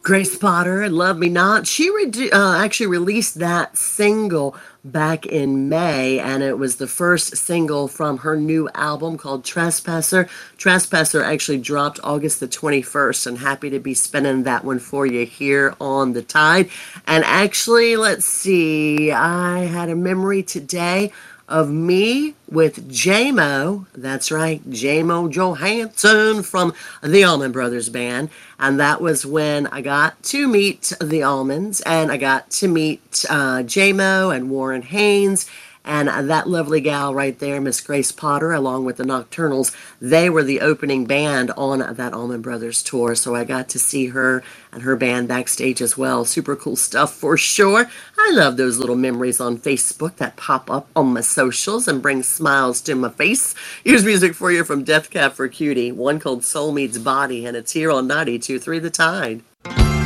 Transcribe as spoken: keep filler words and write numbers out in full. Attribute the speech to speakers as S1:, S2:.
S1: Grace Potter and Love Me Not. She re- uh, actually released that single back in May, and it was the first single from her new album called Trespasser. Trespasser actually dropped August the twenty-first, and happy to be spinning that one for you here on The Tide. And actually, let's see, I had a memory today of me with J-Mo, that's right, J-Mo Johansson from the Allman Brothers Band, and that was when I got to meet the Allmans, and I got to meet uh, J-Mo and Warren Haynes, and that lovely gal right there, Miss Grace Potter, along with the Nocturnals. They were the opening band on that Allman Brothers tour, so I got to see her and her band backstage as well. Super cool stuff for sure. I love those little memories on Facebook that pop up on my socials and bring smiles to my face. Here's music for you from Death Cab for Cutie, one called Soul Meets Body, and it's here on ninety-two point three The Tide.